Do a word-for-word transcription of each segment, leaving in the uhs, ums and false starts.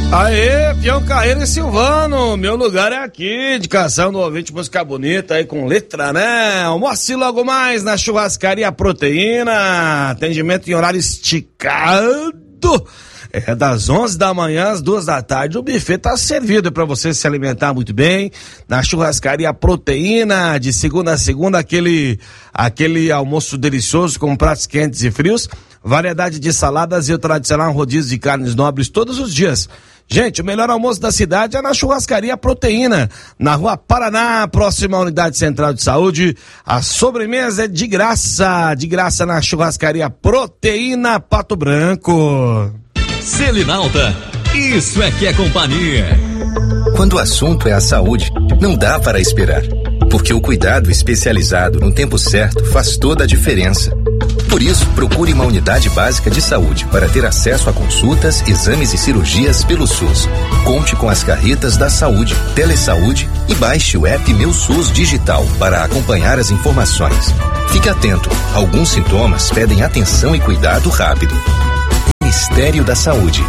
Aê, Pião Carreiro e Silvano, meu lugar é aqui, indicação do ouvinte, música bonita aí com letra, né? Almoce logo mais na Churrascaria Proteína, atendimento em horário esticado, é das onze da manhã às duas da tarde, o buffet tá servido para você se alimentar muito bem, na Churrascaria Proteína, de segunda a segunda, aquele, aquele almoço delicioso com pratos quentes e frios, variedade de saladas e o tradicional rodízio de carnes nobres todos os dias. Gente, o melhor almoço da cidade é na Churrascaria Proteína, na Rua Paraná, próxima à Unidade Central de Saúde. A sobremesa é de graça, de graça na Churrascaria Proteína Pato Branco. Selinalta, isso é que é companhia. Quando o assunto é a saúde, não dá para esperar, porque o cuidado especializado no tempo certo faz toda a diferença. Por isso, procure uma unidade básica de saúde para ter acesso a consultas, exames e cirurgias pelo SUS. Conte com as carretas da saúde, Telesaúde e baixe o app Meu SUS Digital para acompanhar as informações. Fique atento, alguns sintomas pedem atenção e cuidado rápido. Ministério da Saúde.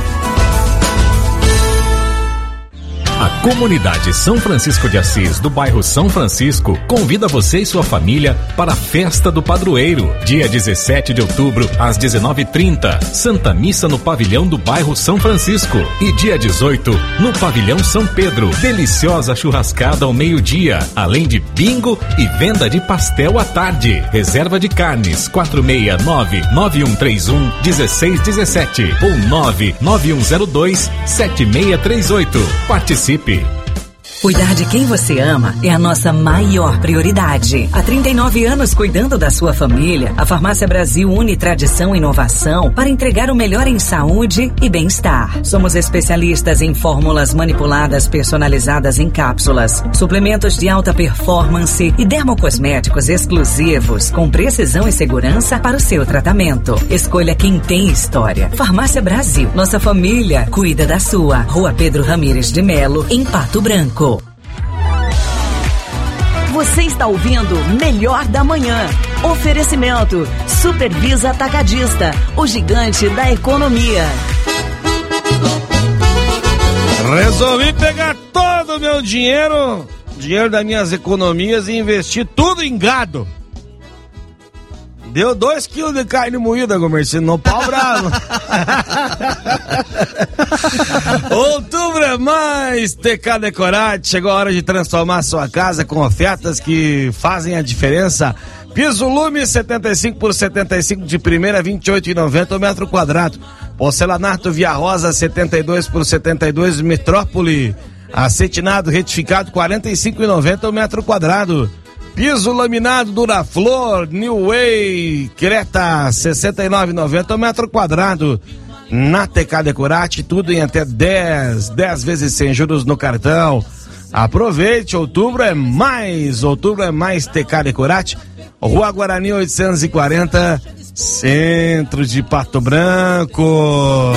A comunidade São Francisco de Assis, do bairro São Francisco, convida você e sua família para a Festa do Padroeiro, dia dezessete de outubro, às dezenove e trinta, Santa Missa no pavilhão do bairro São Francisco, e dia dezoito, no pavilhão São Pedro, deliciosa churrascada ao meio-dia, além de bingo e venda de pastel à tarde. Reserva de carnes, quatro seis nove, nove um três um, um seis um sete ou nove nove um zero dois, sete seis três oito. Participe. Cuidar de quem você ama é a nossa maior prioridade. Há trinta e nove anos cuidando da sua família, a Farmácia Brasil une tradição e inovação para entregar o melhor em saúde e bem-estar. Somos especialistas em fórmulas manipuladas personalizadas em cápsulas, suplementos de alta performance e dermocosméticos exclusivos com precisão e segurança para o seu tratamento. Escolha quem tem história. Farmácia Brasil, nossa família cuida da sua. Rua Pedro Ramires de Melo, em Pato Branco. Você está ouvindo Melhor da Manhã. Oferecimento Supervisa Atacadista, o gigante da economia. Resolvi pegar todo o meu dinheiro, dinheiro das minhas economias e investir tudo em gado. Deu dois quilos de carne moída, Gomercino, no pau bravo. Outubro é mais T K Decorate. Chegou a hora de transformar sua casa com ofertas que fazem a diferença. Piso Lume setenta e cinco por setenta e cinco de primeira, vinte e oito reais e noventa centavos o metro quadrado. Porcelanato Via Rosa setenta e dois por setenta e dois Metrópole. Acetinado retificado quarenta e cinco reais e noventa centavos o metro quadrado. Piso laminado Duraflor, New Way, Creta, sessenta e nove reais e noventa centavos o metro quadrado. Na T K Decorate, tudo em até dez, dez vezes sem juros no cartão. Aproveite, outubro é mais, outubro é mais T K Decorate. Rua Guarani oitocentos e quarenta, centro de Pato Branco.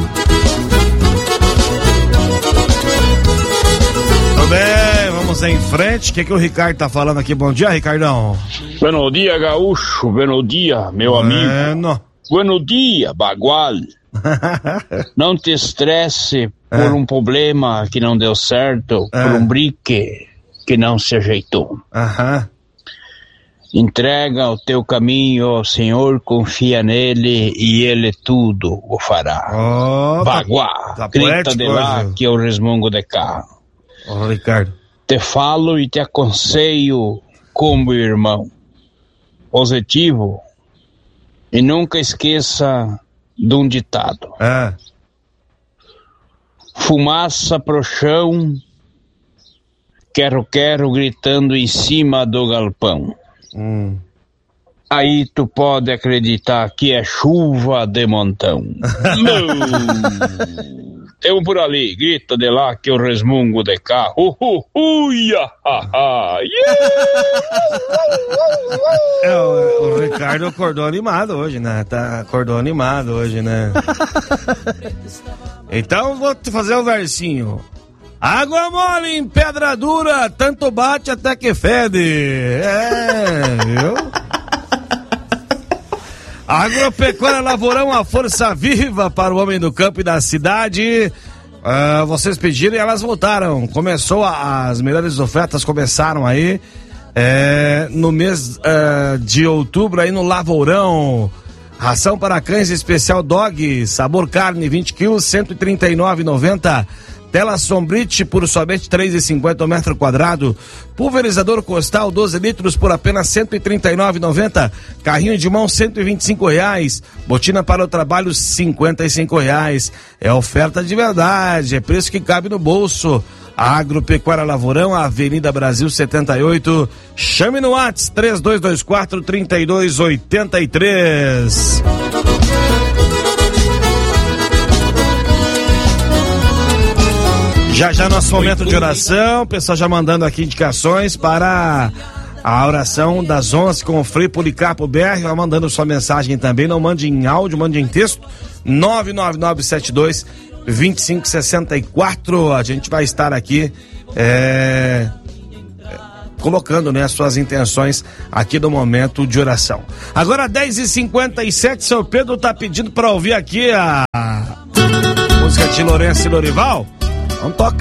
Tudo bem, vamos em frente. O que, que o Ricardo tá falando aqui? Bom dia, Ricardão. Bom dia, gaúcho. Bom dia, meu amigo. Bueno. Bom dia, bagual. Não te estresse por é. um problema que não deu certo, é. por um brique que não se ajeitou. Aham. Entrega o teu caminho ao Senhor, confia nele e ele tudo o fará. Oh, baguá, tá, tá grita de lá hoje. que eu resmungo de cá. Ô, Ricardo. Te falo e te aconselho como irmão. Positivo. E nunca esqueça de um ditado. É. Fumaça pro chão, quero-quero gritando em cima do galpão. Hum. Aí tu pode acreditar que é chuva de montão. Tem um por ali, grita de lá que eu resmungo de cá. Uh, uh, uh, yeah, ha, yeah. É, o, o Ricardo acordou animado hoje, né? Tá, acordou animado hoje, né? Então vou te fazer um versinho. Água mole em pedra dura, tanto bate até que fede. É, viu? Agropecuária Lavourão, a força viva para o homem do campo e da cidade. Uh, vocês pediram e elas voltaram. Começou a, as melhores ofertas começaram aí é, no mês uh, de outubro aí no Lavourão. Ração para cães especial Dog, sabor carne, vinte quilos, cento e trinta e nove reais e noventa centavos. Tela Sombrite por somente três reais e cinquenta centavos o metro quadrado. Pulverizador Costal doze litros por apenas cento e trinta e nove reais e noventa centavos. Carrinho de mão cento e vinte e cinco reais. Botina para o trabalho cinquenta e cinco reais. É oferta de verdade, é preço que cabe no bolso. Agropecuária Lavourão, Avenida Brasil setenta e oito. Chame no WhatsApp três dois dois quatro, três dois oito três. Já já nosso momento de oração, o pessoal já mandando aqui indicações para a oração das onze com o Frei Policarpo B R, vai mandando sua mensagem também, não mande em áudio, mande em texto, nove nove nove sete dois, dois cinco seis quatro, a gente vai estar aqui é, colocando, né, as suas intenções aqui no momento de oração. Agora dez e cinquenta e sete, seu Pedro tá pedindo para ouvir aqui a música de Lourenço e Lorival. Vamos tocar.